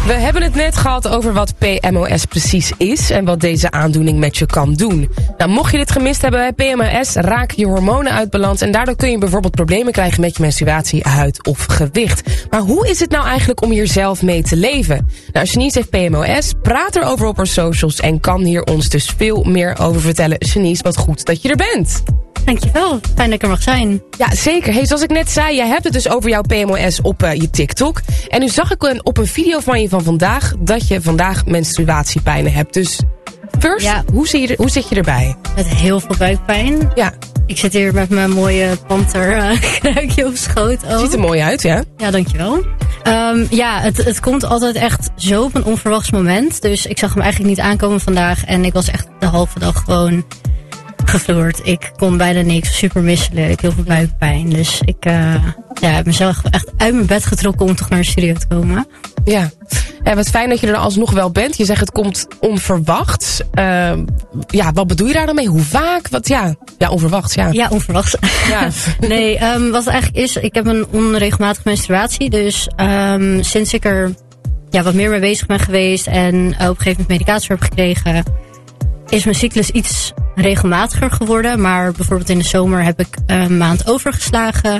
We hebben het net gehad over wat PMOS precies is en wat deze aandoening met je kan doen. Nou, mocht je dit gemist hebben bij PMOS, raken je hormonen uit balans en daardoor kun je bijvoorbeeld problemen krijgen met je menstruatie, huid of gewicht. Maar hoe is het nou eigenlijk om hier zelf mee te leven? Nou, Shanice heeft PMOS, praat erover op haar socials en kan hier ons dus veel meer over vertellen. Shanice, wat goed dat je er bent. Dankjewel, fijn dat ik er mag zijn. Ja, zeker. Hey, zoals ik net zei, jij hebt het dus over jouw PMOS op je TikTok. En nu zag ik op een video van je van vandaag dat je vandaag menstruatiepijnen hebt. Dus first, ja. Hoe zit je erbij? Met heel veel buikpijn. Ja. Ik zit hier met mijn mooie panterkruikje op schoot ook. Ziet er mooi uit, ja? Ja, dankjewel. Ja, het komt altijd echt zo op een onverwachts moment. Dus ik zag hem eigenlijk niet aankomen vandaag. En ik was echt de halve dag gewoon gevloerd. Ik kon bijna niks, super misselijk, heel veel buikpijn. Dus ik heb mezelf echt uit mijn bed getrokken om toch naar de studio te komen. Ja, wat fijn dat je er alsnog wel bent. Je zegt het komt onverwachts. Ja, wat bedoel je daar dan mee? Hoe vaak? Onverwachts, ja. Ja, onverwachts. Ja. Nee, wat het eigenlijk is, ik heb een onregelmatige menstruatie. Dus sinds ik er wat meer mee bezig ben geweest en op een gegeven moment medicatie heb gekregen, is mijn cyclus iets regelmatiger geworden. Maar bijvoorbeeld in de zomer heb ik een maand overgeslagen.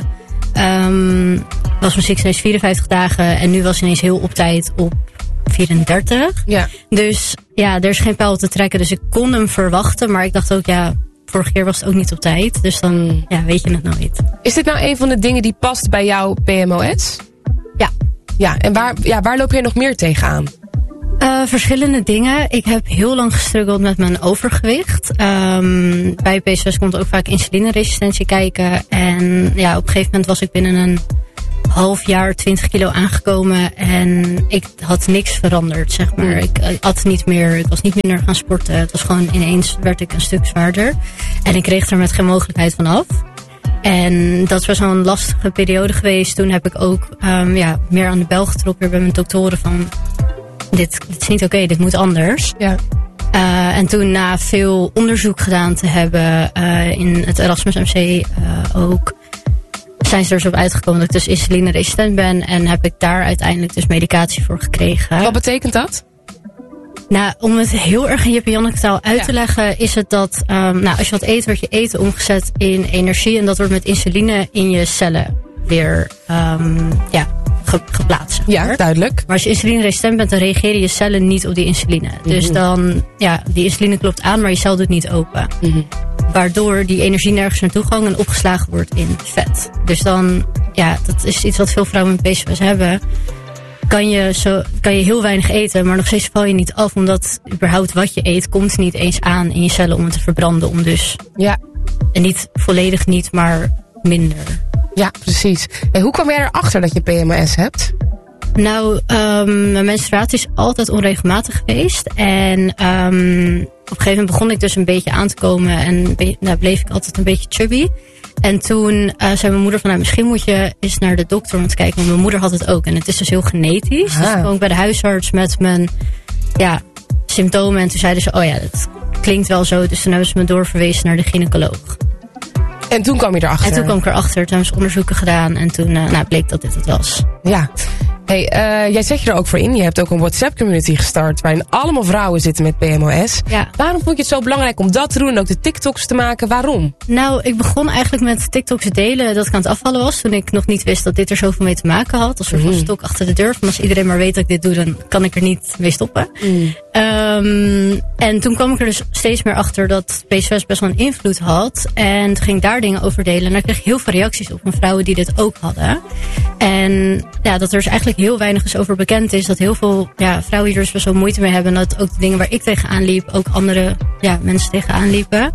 Was mijn cyclus ineens 54 dagen. En nu was ineens heel op tijd op 34. Ja. Dus ja, er is geen pijl te trekken. Dus ik kon hem verwachten. Maar ik dacht ook, vorige keer was het ook niet op tijd. Dus dan weet je het nooit. Is dit nou een van de dingen die past bij jouw PMOS? Ja. Ja, en waar loop je nog meer tegenaan? Verschillende dingen. Ik heb heel lang gestruggeld met mijn overgewicht. Bij PCOS komt ook vaak insulineresistentie kijken. En op een gegeven moment was ik binnen een half jaar 20 kilo aangekomen. En ik had niks veranderd, zeg maar. Ik at niet meer, ik was niet minder gaan sporten. Het was gewoon ineens werd ik een stuk zwaarder. En ik kreeg er met geen mogelijkheid van af. En dat was wel een lastige periode geweest. Toen heb ik ook meer aan de bel getrokken bij mijn doktoren van dit is niet oké, dit moet anders. Ja. En toen na veel onderzoek gedaan te hebben in het Erasmus MC ook, zijn ze er zo op uitgekomen dat ik dus insulineresistent ben. En heb ik daar uiteindelijk dus medicatie voor gekregen. Wat betekent dat? Nou, om het heel erg in Jip-Janneke taal uit te leggen, is het dat als je wat eet, wordt je eten omgezet in energie. En dat wordt met insuline in je cellen weer geplaatst. Zeg maar. Ja, duidelijk. Maar als je insulineresistent bent, dan reageren je cellen niet op die insuline. Dus dan, die insuline klopt aan, maar je cel doet niet open. Mm-hmm. Waardoor die energie nergens naartoe gaat en opgeslagen wordt in vet. Dus dan, dat is iets wat veel vrouwen met PCOS hebben. Kan je heel weinig eten, maar nog steeds val je niet af. Omdat überhaupt wat je eet, komt niet eens aan in je cellen om het te verbranden. Om dus, en niet volledig niet, maar minder. Ja, precies. En hoe kwam jij erachter dat je PMOS hebt? Nou, mijn menstruatie is altijd onregelmatig geweest. En op een gegeven moment begon ik dus een beetje aan te komen. En bleef ik altijd een beetje chubby. En toen zei mijn moeder van, misschien moet je eens naar de dokter om te kijken. Want mijn moeder had het ook. En het is dus heel genetisch. Dus ik kwam bij de huisarts met mijn symptomen. En toen zeiden ze, dat klinkt wel zo. Dus toen hebben ze me doorverwezen naar de gynaecoloog. En toen kwam je erachter? En toen kwam ik erachter. Toen hebben ze onderzoeken gedaan. En toen bleek dat dit het was. Ja. Hey, jij zet je er ook voor in. Je hebt ook een WhatsApp-community gestart waarin allemaal vrouwen zitten met PMOS. Ja. Waarom vond je het zo belangrijk om dat te doen en ook de TikToks te maken? Waarom? Nou, ik begon eigenlijk met TikToks delen dat ik aan het afvallen was. Toen ik nog niet wist dat dit er zoveel mee te maken had. Als er een stok achter de deur. Van als iedereen maar weet dat ik dit doe, dan kan ik er niet mee stoppen. En toen kwam ik er dus steeds meer achter dat PCOS best wel een invloed had. En toen ging ik daar dingen over delen. En daar kreeg ik heel veel reacties op van vrouwen die dit ook hadden. En dat er dus eigenlijk heel weinig is over bekend is. Dat heel veel vrouwen hier dus best wel moeite mee hebben. En dat ook de dingen waar ik tegenaan liep, ook andere mensen tegenaan liepen.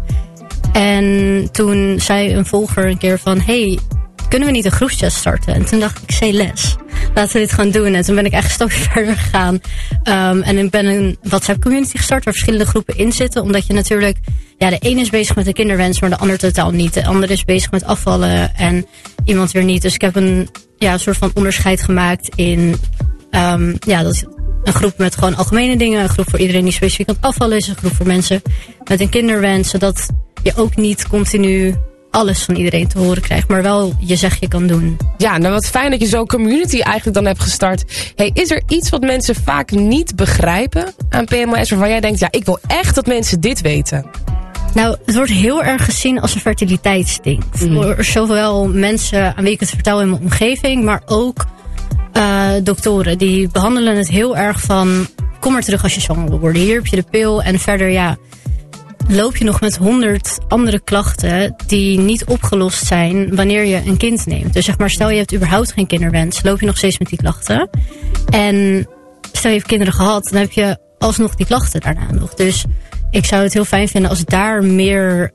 En toen zei een volger een keer van, hey, kunnen we niet een groepschat starten? En toen dacht ik, say less. Laten we dit gewoon doen. En toen ben ik echt een stapje verder gegaan. En ik ben een WhatsApp-community gestart waar verschillende groepen in zitten. Omdat je natuurlijk, de ene is bezig met een kinderwens, maar de ander totaal niet. De andere is bezig met afvallen en iemand weer niet. Dus ik heb een soort van onderscheid gemaakt in dat is een groep met gewoon algemene dingen. Een groep voor iedereen die specifiek aan het afvallen is. Een groep voor mensen met een kinderwens. Zodat je ook niet continu alles van iedereen te horen krijgt, maar wel je zegt je kan doen. Ja, nou wat fijn dat je zo'n community eigenlijk dan hebt gestart. Hey, is er iets wat mensen vaak niet begrijpen aan PMOS waarvan jij denkt, ja, ik wil echt dat mensen dit weten? Nou, het wordt heel erg gezien als een fertiliteitsding. Voor zowel mensen aan wie ik het vertel in mijn omgeving, maar ook doktoren. Die behandelen het heel erg van, kom maar terug als je zwanger wil worden. Hier heb je de pil en verder, ja, loop je nog met 100 andere klachten die niet opgelost zijn wanneer je een kind neemt. Dus zeg maar, stel je hebt überhaupt geen kinderwens, loop je nog steeds met die klachten. En stel je hebt kinderen gehad, dan heb je alsnog die klachten daarna nog. Dus ik zou het heel fijn vinden als daar meer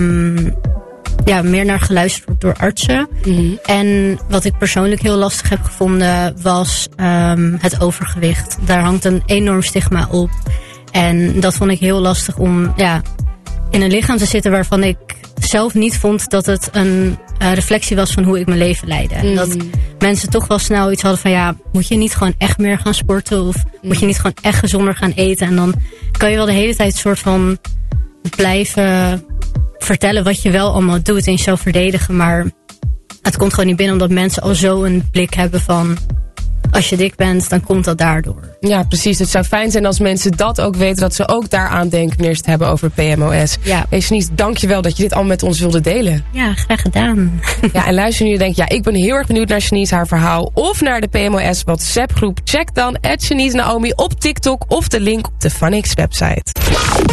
naar geluisterd wordt door artsen. En wat ik persoonlijk heel lastig heb gevonden was het overgewicht. Daar hangt een enorm stigma op. En dat vond ik heel lastig om in een lichaam te zitten waarvan ik zelf niet vond dat het een reflectie was van hoe ik mijn leven leidde. En dat mensen toch wel snel iets hadden van, moet je niet gewoon echt meer gaan sporten? Of moet je niet gewoon echt gezonder gaan eten? En dan kan je wel de hele tijd soort van blijven vertellen wat je wel allemaal doet en jezelf verdedigen. Maar het komt gewoon niet binnen omdat mensen al zo een blik hebben van, als je dik bent, dan komt dat daardoor. Ja, precies. Het zou fijn zijn als mensen dat ook weten, dat ze ook daaraan denken wanneer ze het hebben over PMOS. Ja. Hey Shanice, dank je wel dat je dit allemaal met ons wilde delen. Ja, graag gedaan. Ja, en luister nu en denk, ik ben heel erg benieuwd naar Shanice, haar verhaal, of naar de PMOS WhatsApp groep. Check dan @ShaniceNaomi op TikTok of de link op de Funix website.